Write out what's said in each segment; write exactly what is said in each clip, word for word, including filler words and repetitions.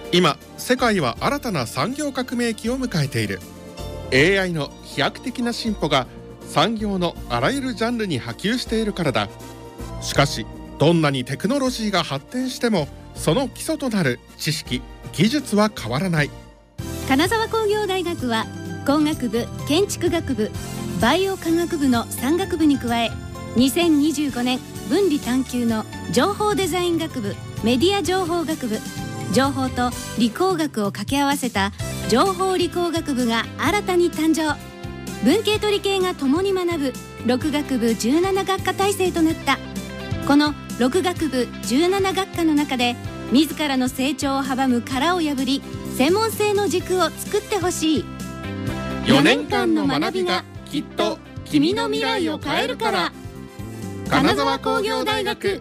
今世界は新たな産業革命期を迎えている。 エーアイ の飛躍的な進歩が産業のあらゆるジャンルに波及しているからだ。しかしどんなにテクノロジーが発展してもその基礎となる知識・技術は変わらない。 金沢工業大学は工学部、建築学部、バイオ科学部のさん学部に加え、にせんにじゅうごねん分離探究の情報デザイン学部、メディア情報学部、情報と理工学を掛け合わせた情報理工学部が新たに誕生。文系と理系が共に学ぶろく学部じゅうなな学科体制となった。このろく学部じゅうなな学科の中で自らの成長を阻む殻を破り、専門性の軸を作ってほしい。 よねんかんの学びがきっと君の未来を変えるから。金沢工業大学。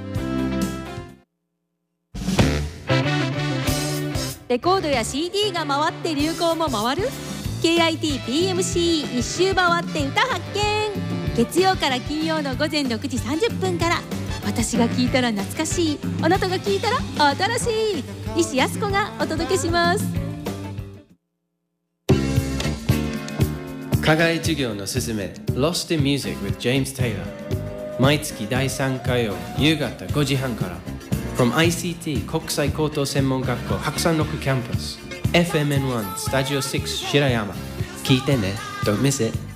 レコードや シーディー が回って流行も回る ケーアイティーピーエムシー 一周回って歌発見。月曜から金曜のごぜんろくじさんじゅっぷんから、私が聞いたら懐かしい、あなたが聞いたら新しい、西安子がお届けします。 課外授業のすすめ Lost in Music with James Taylor、 毎月だいさん火曜夕方ごじはんから From アイシーティー 国際高等専門学校白山六キャンパス エフエムエヌワン スタジオろく白山。聞いてね、 Don't miss it。